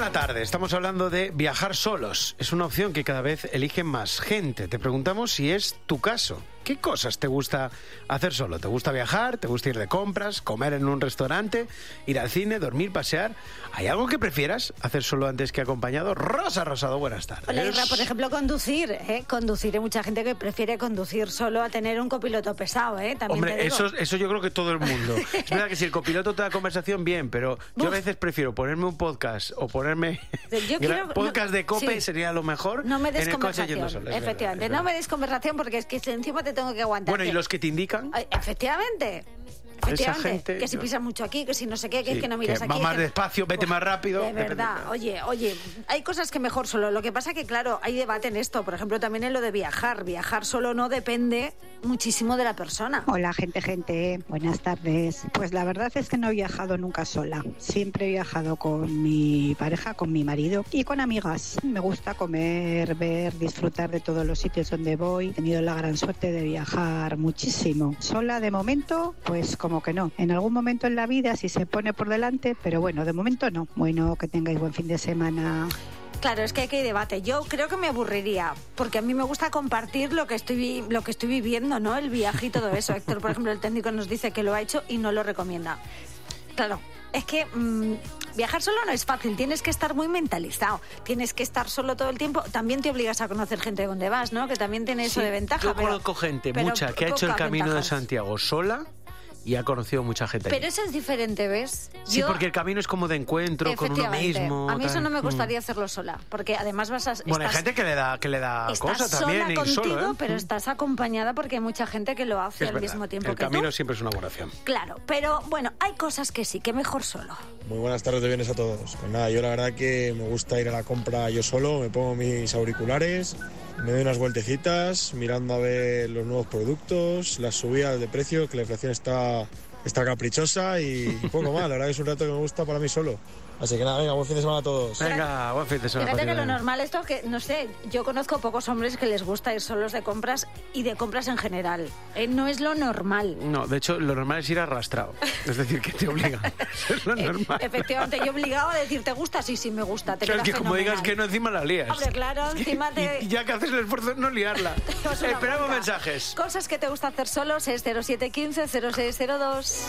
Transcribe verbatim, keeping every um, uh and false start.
Buena tarde, estamos hablando de viajar solos. Es una opción que cada vez eligen más gente. Te preguntamos si es tu caso. ¿Qué cosas te gusta hacer solo? ¿Te gusta viajar? ¿Te gusta ir de compras? ¿Comer en un restaurante? ¿Ir al cine? ¿Dormir? ¿Pasear? ¿Hay algo que prefieras hacer solo antes que acompañado? Rosa Rosado, buenas tardes. Hola, Isra, por ejemplo, conducir. ¿eh? Conducir, hay mucha gente que prefiere conducir solo a tener un copiloto pesado. ¿eh? También Hombre, te digo. eso, eso yo creo que todo el mundo. Es verdad que si el copiloto te da conversación, bien, pero yo a veces prefiero ponerme un podcast o ponerme yo quiero, podcast no, de COPE, sí. sería lo mejor. No me des en el coche conversación, yendo solo, efectivamente. verdad, no verdad. me des conversación porque es que encima te tengo que aguantar. Bueno, ¿y los que te indican? Ay, efectivamente. Efectivamente, gente, que si yo- pisas mucho aquí, que si no sé qué, que Sí, es que no miras que aquí. va más es que- despacio, vete más rápido. De verdad, Depende. oye, oye, hay cosas que mejor solo. Lo que pasa que, claro, hay debate en esto. Por ejemplo, también en lo de viajar. Viajar solo no depende muchísimo de la persona. Hola, gente, gente. Buenas tardes. Pues la verdad es que no he viajado nunca sola. Siempre he viajado con mi pareja, con mi marido y con amigas. Me gusta comer, ver, disfrutar de todos los sitios donde voy. He tenido la gran suerte de viajar muchísimo. Sola, de momento, pues como que no. En algún momento en la vida si se pone por delante, pero bueno, de momento no. Bueno, que tengáis buen fin de semana. Claro, es que aquí hay debate. Yo creo que me aburriría, porque a mí me gusta compartir lo que estoy vi- lo que estoy viviendo, ¿no? El viaje y todo eso. Héctor, por ejemplo, el técnico nos dice que lo ha hecho y no lo recomienda. Claro, es que mmm, viajar solo no es fácil, tienes que estar muy mentalizado, tienes que estar solo todo el tiempo. También te obligas a conocer gente donde vas, ¿no? Que también tiene eso Sí, de ventaja. Yo pero- conozco gente, pero mucha, que ha hecho el pocas Camino de ventajas. Santiago sola y ha conocido mucha gente allí. Pero eso es diferente, ¿ves? Sí, Yo- porque el camino es como de encuentro con uno Efectivamente. mismo. A mí eso tal. no me Mm. gustaría hacerlo sola, porque además vas a... Bueno, hay estás- gente que le da, que le da Estás cosa también sola ir contigo, solo, ¿eh? pero Mm. estás acompañada porque hay mucha gente que lo hace Es al verdad, mismo tiempo el que camino tú. siempre es una buena opción. Claro, pero bueno, hay cosas que sí, que mejor solo. Muy buenas tardes de viernes a todos. Pues nada, yo la verdad que me gusta ir a la compra yo solo, me pongo mis auriculares, me doy unas vueltecitas mirando a ver los nuevos productos, las subidas de precio, que la inflación está, está caprichosa y poco más. La verdad que es un rato que me gusta para mí solo. Así que nada, venga, buen fin de semana a todos. Venga, buen fin de semana. Fíjate que para lo ti. normal esto que, no sé, yo conozco pocos hombres que les gusta ir solos de compras y de compras en general. ¿eh? No es lo normal. No, de hecho, lo normal es ir arrastrado. Es decir, que te obligan. Es lo Eh, normal. Efectivamente, yo obligado a decir, ¿te gusta? Sí, sí, me gusta. Te Claro, es queda que como digas fenomenal. que no, encima la lías. Hombre, claro, encima te... Y ya que haces el esfuerzo de no liarla. Es una Esperamos bronca. mensajes. Cosas que te gusta hacer solos es cero siete uno cinco cero seis cero dos.